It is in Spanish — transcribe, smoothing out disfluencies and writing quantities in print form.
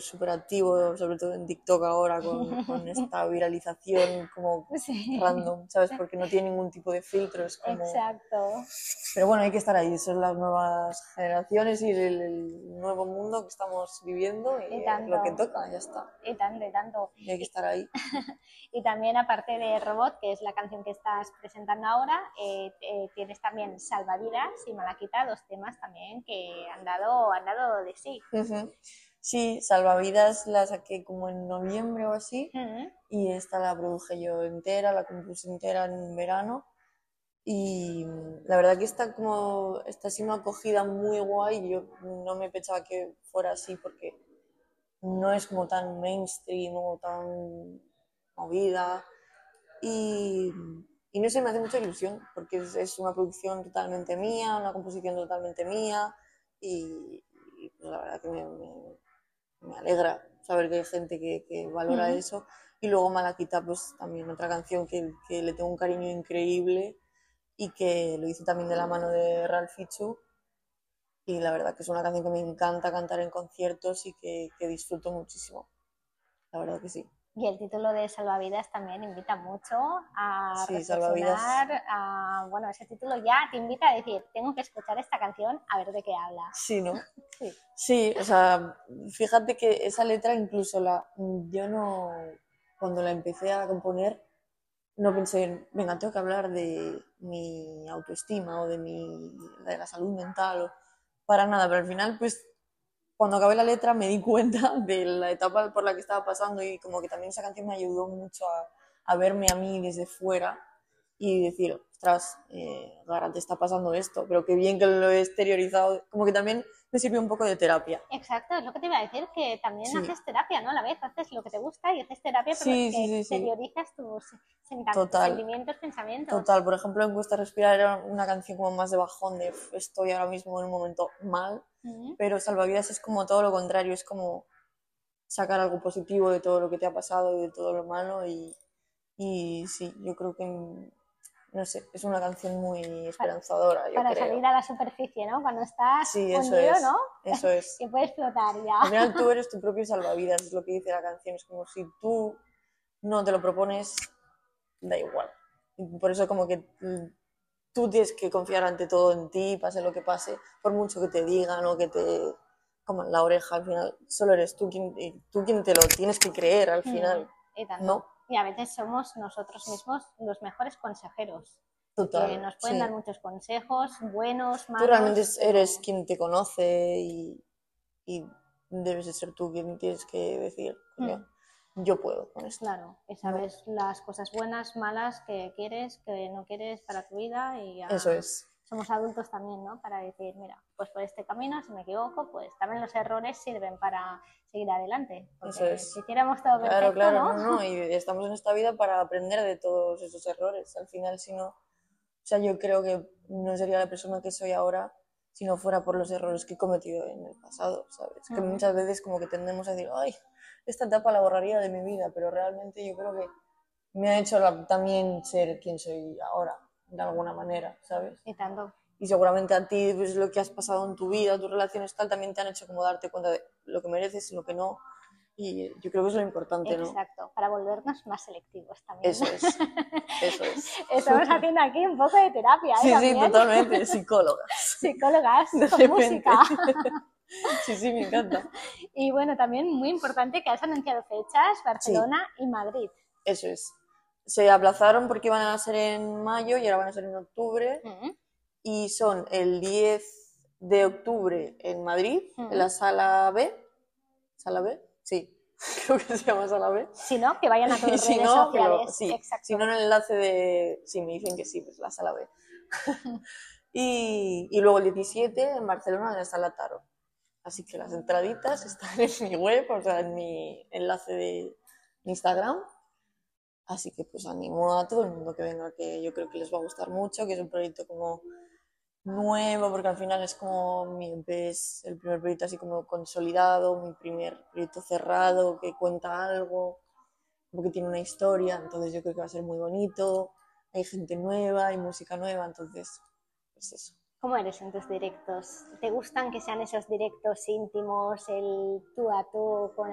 súper activo, sobre todo en TikTok ahora, con esta viralización como Sí. random, ¿sabes? Porque no tiene ningún tipo de filtro, es como... Exacto. Pero bueno, hay que estar ahí, son las nuevas generaciones y el nuevo mundo que estamos viviendo y Y lo que tanto. toca, ya está. Y tanto, y tanto. Y hay que estar ahí. Y también, aparte de Robot, que es la canción que estás presentando ahora, tienes también Salvavidas y Malaquita, dos temas también que han dado de sí. Sí, Salvavidas la saqué como en noviembre o así, Uh-huh. y esta la produje yo entera, la compuse entera en verano. Y la verdad que está siendo acogida muy guay. Yo no me pensaba que fuera así porque no es como tan mainstream o tan movida. Y, y no sé, me hace mucha ilusión porque es una producción totalmente mía, una composición totalmente mía. Y pues la verdad que me alegra saber que hay gente que valora Uh-huh. eso. Y luego Malaquita, pues también otra canción que le tengo un cariño increíble y que lo hice también de la mano de Ralph Fichu. Y la verdad que es una canción que me encanta cantar en conciertos y que disfruto muchísimo. La verdad que sí. Y el título de Salvavidas también invita mucho a Sí, Salvavidas. reflexionar. Bueno, ese título ya te invita a decir, tengo que escuchar esta canción a ver de qué habla. Sí, ¿no? Sí. Sí, o sea, fíjate que esa letra incluso yo no, cuando la empecé a componer, no pensé, venga, tengo que hablar de mi autoestima o de la salud mental o para nada, pero al final, pues, cuando acabé la letra me di cuenta de la etapa por la que estaba pasando y como que también esa canción me ayudó mucho a verme a mí desde fuera y decir, ostras, Gara, te está pasando esto, pero qué bien que lo he exteriorizado, como que también me sirvió un poco de terapia. Exacto, es lo que te iba a decir, que también Sí, haces terapia, ¿no? A la vez haces lo que te gusta y haces terapia, pero sí, sí, que sí, sí, exteriorizas tus total. sentimientos, pensamientos. Total, por ejemplo, en Cuesta Respirar era una canción como más de bajón, de estoy ahora mismo en un momento mal, Uh-huh. pero Salvavidas es como todo lo contrario, es como sacar algo positivo de todo lo que te ha pasado y de todo lo malo y sí, yo creo que, no sé, es una canción muy esperanzadora, yo Para salir creo. a la superficie, ¿no? Cuando estás Sí, hundido, ¿no? eso es. Que puedes flotar ya. Al final tú eres tu propio salvavidas, es lo que dice la canción, es como si tú no te lo propones, da igual. Y por eso como que tú tienes que confiar ante todo en ti, pase lo que pase, por mucho que te digan o que te coman la oreja, al final solo eres tú quien te lo tienes que creer al final, Y tanto. ¿no? Y a veces somos nosotros mismos los mejores consejeros, porque Total, nos pueden dar sí. muchos consejos, buenos, Tú realmente malos, eres pero... quien te conoce y debes de ser tú quien tienes que decir, coño, yo puedo con esto, Claro, y ¿no? sabes las cosas buenas, malas, que quieres, que no quieres para tu vida y ya Eso es. somos adultos también, ¿no? Para decir, mira, pues por este camino, si me equivoco, pues también los errores sirven para seguir adelante, Eso porque si es. hiciéramos todo Claro, perfecto, claro, ¿no? no, no, y estamos en esta vida para aprender de todos esos errores. Al final, si no, o sea, yo creo que no sería la persona que soy ahora si no fuera por los errores que he cometido en el pasado, ¿sabes? Que muchas veces como que tendemos a decir, ay, esta etapa la borraría de mi vida, pero realmente yo creo que me ha hecho también ser quien soy ahora, de alguna manera, ¿sabes? Y tanto. Y seguramente a ti, pues, lo que has pasado en tu vida, tus relaciones tal, también te han hecho como darte cuenta de lo que mereces y lo que no. Y yo creo que es lo importante, ¿no? Exacto, para volvernos más selectivos también. Eso es, eso es. Estamos haciendo aquí un poco de terapia, ¿eh? Sí, sí, También. totalmente, psicólogas. Psicólogas De con repente. música. Sí, sí, me encanta. Y bueno, también muy importante que has anunciado fechas, Sí, Barcelona y Madrid. eso es. Se aplazaron porque iban a ser en mayo y ahora van a ser en octubre. Y son el 10 de octubre en Madrid, en la sala B. ¿Sala B? Sí, creo que se llama sala B. Si no, que vayan a tus Y si redes no, sociales. sí, si Exacto. no en el enlace de... Sí, me dicen que sí, pues la sala B. Y luego el 17 en Barcelona en la sala Taro. Así que las entraditas están en mi web, o sea, en mi enlace de Instagram. Así que pues animo a todo el mundo que venga, que yo creo que les va a gustar mucho, que es un proyecto como nuevo, porque al final es como mi EP, es el primer proyecto así como consolidado, mi primer proyecto cerrado, que cuenta algo, porque tiene una historia, entonces yo creo que va a ser muy bonito, hay gente nueva, hay música nueva, entonces, pues eso. ¿Cómo eres en tus directos? ¿Te gustan que sean esos directos íntimos, el tú a tú con